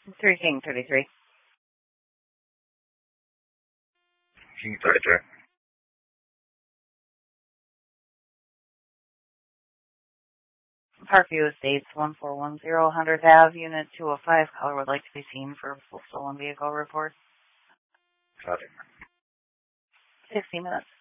3 King 33. King 33. Parkview Estates, 1410 100th Ave, Unit 205. Caller would like to be seen for a full stolen vehicle report. Copy. 60 minutes.